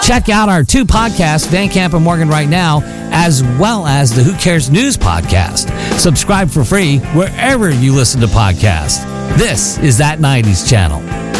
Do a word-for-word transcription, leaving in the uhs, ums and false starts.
Check out our two podcasts, Van Camp and Morgan Right Now, as well as the Who Cares News podcast. Subscribe for free wherever you listen to podcasts. This is That nineties Channel.